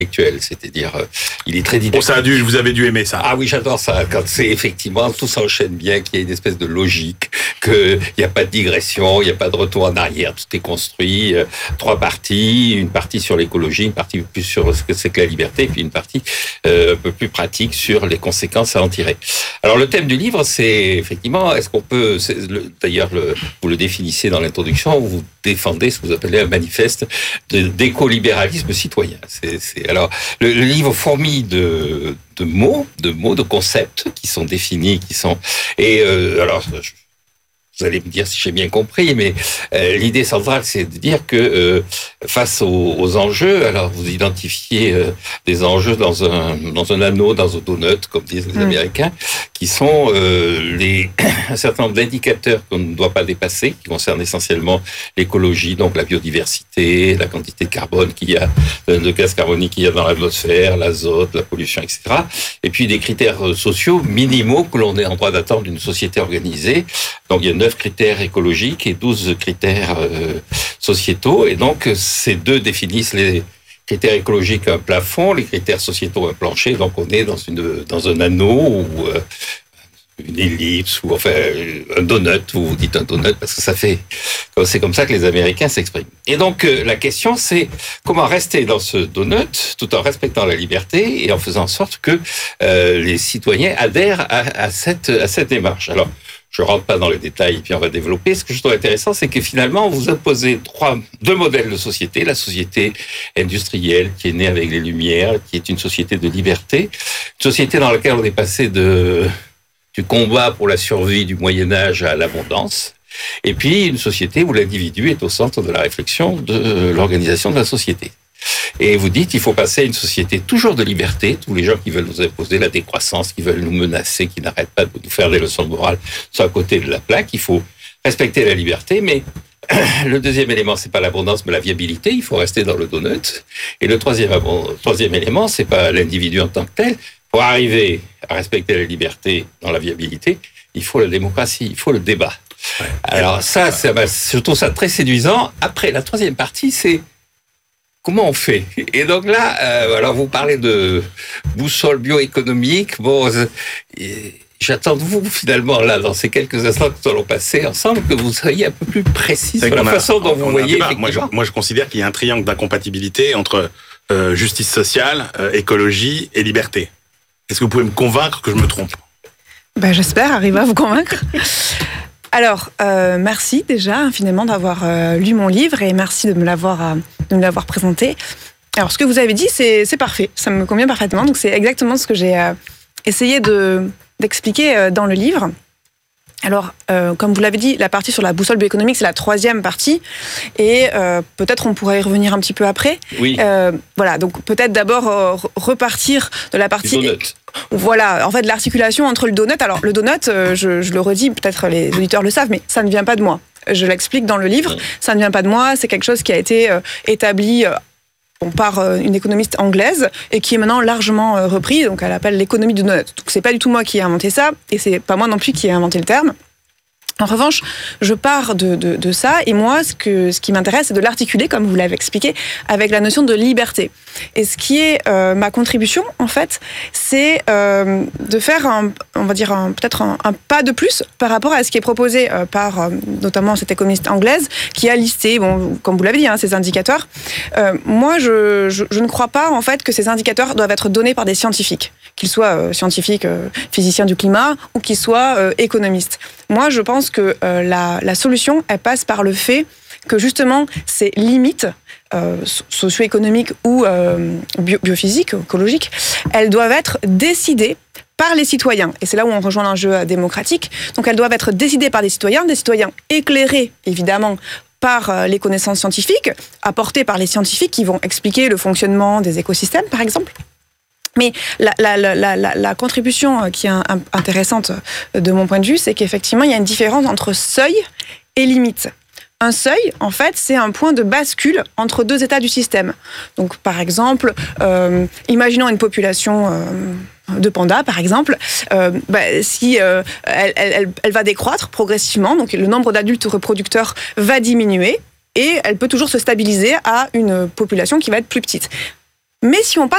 c'est-à-dire il est très didactique. Bon, vous avez dû aimer ça. Ah oui, j'adore ça, quand c'est effectivement, tout s'enchaîne bien, qu'il y a une espèce de logique, qu'il n'y a pas de digression, il n'y a pas de retour en arrière, tout est construit, 3 parties, une partie sur l'écologie, une partie plus sur ce que c'est que la liberté, et puis une partie un peu plus pratique sur les conséquences à en tirer. Alors le thème du livre, c'est effectivement, est-ce qu'on peut, d'ailleurs vous le définissez dans l'introduction, vous défendez ce que vous appelez un manifeste d'écolibéralisme citoyen. Alors, le livre fourmille de mots, de concepts qui sont définis, alors, vous allez me dire si j'ai bien compris, mais l'idée centrale, c'est de dire que face aux enjeux, alors vous identifiez des enjeux dans un anneau, dans un donut, comme disent les Américains, qui sont un certain nombre d'indicateurs qu'on ne doit pas dépasser, qui concernent essentiellement l'écologie, donc la biodiversité, la quantité de carbone qu'il y a, de gaz carbonique qu'il y a dans l'atmosphère, l'azote, la pollution, etc. Et puis des critères sociaux minimaux que l'on est en droit d'attendre d'une société organisée. Donc il y a 9 critères écologiques et 12 critères sociétaux. Et donc, ces deux définissent les critères écologiques un plafond, les critères sociétaux un plancher. Donc, on est dans un anneau ou une ellipse ou enfin un donut. Vous dites un donut parce que c'est comme ça que les Américains s'expriment. Et donc, la question, c'est comment rester dans ce donut tout en respectant la liberté et en faisant en sorte que les citoyens adhèrent à cette démarche. Alors, je rentre pas dans les détails, puis on va développer. Ce que je trouve intéressant, c'est que finalement, vous opposez deux modèles de société. La société industrielle, qui est née avec les Lumières, qui est une société de liberté. Une société dans laquelle on est passé du combat pour la survie du Moyen-Âge à l'abondance. Et puis, une société où l'individu est au centre de la réflexion de l'organisation de la société. Et vous dites, il faut passer à une société toujours de liberté. Tous les gens qui veulent nous imposer la décroissance, qui veulent nous menacer, qui n'arrêtent pas de nous faire des leçons de morale, sont à côté de la plaque. Il faut respecter la liberté, mais le deuxième élément, c'est pas l'abondance, mais la viabilité. Il faut rester dans le donut. Et le troisième élément, c'est pas l'individu en tant que tel. Pour arriver à respecter la liberté dans la viabilité, il faut la démocratie, il faut le débat. Ouais. Alors ça, je trouve ça très séduisant. Après, la troisième partie, c'est comment on fait? Et donc là, alors vous parlez de boussole bioéconomique. Bon, j'attends de vous finalement là, dans ces quelques instants que nous allons passer ensemble, que vous soyez un peu plus précis sur la façon dont vous voyez. Moi, je considère qu'il y a un triangle d'incompatibilité entre justice sociale, écologie et liberté. Est-ce que vous pouvez me convaincre que je me trompe? J'espère arriver à vous convaincre. Alors, merci déjà infiniment d'avoir lu mon livre et merci de me l'avoir présenté. Alors, ce que vous avez dit, c'est parfait. Ça me convient parfaitement. Donc, c'est exactement ce que j'ai essayé d'expliquer dans le livre. Alors, comme vous l'avez dit, la partie sur la boussole bioéconomique, c'est la troisième partie. Et peut-être on pourrait y revenir un petit peu après. Oui. Voilà, donc peut-être d'abord repartir de la partie... Du donut. Voilà, en fait, l'articulation entre le donut. Alors, le donut, je le redis, peut-être les auditeurs le savent, mais ça ne vient pas de moi. Je l'explique dans le livre. Ça ne vient pas de moi, c'est quelque chose qui a été établi par une économiste anglaise et qui est maintenant largement repris. Donc, elle appelle l'économie du donut. Donc, c'est pas du tout moi qui ai inventé ça et c'est pas moi non plus qui ai inventé le terme. En revanche, je pars de ça et moi, ce qui m'intéresse, c'est de l'articuler, comme vous l'avez expliqué, avec la notion de liberté. Et ce qui est ma contribution, en fait, c'est de faire peut-être un pas de plus par rapport à ce qui est proposé par notamment cette économiste anglaise qui a listé, comme vous l'avez dit, ces indicateurs. Moi, je ne crois pas, en fait, que ces indicateurs doivent être donnés par des scientifiques, qu'ils soient scientifiques, physiciens du climat ou qu'ils soient économistes. Moi, je pense que la solution, elle passe par le fait que justement, ces limites socio-économiques ou biophysiques, écologiques, elles doivent être décidées par les citoyens. Et c'est là où on rejoint l'enjeu démocratique. Donc, elles doivent être décidées par des citoyens éclairés, évidemment, par les connaissances scientifiques, apportées par les scientifiques qui vont expliquer le fonctionnement des écosystèmes, par exemple. Mais la contribution qui est intéressante de mon point de vue, c'est qu'effectivement, il y a une différence entre seuil et limite. Un seuil, en fait, c'est un point de bascule entre deux états du système. Donc, par exemple, imaginons une population de pandas, par exemple, si elle va décroître progressivement, donc le nombre d'adultes reproducteurs va diminuer, et elle peut toujours se stabiliser à une population qui va être plus petite. Mais si on passe